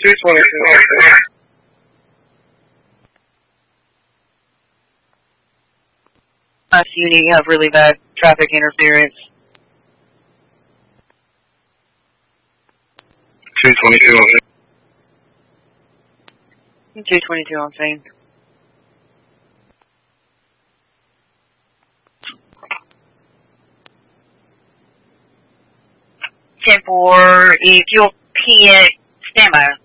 222. Last unit, you have really bad traffic interference. 222 on 222 on scene. 10-4, fuel PX, standby.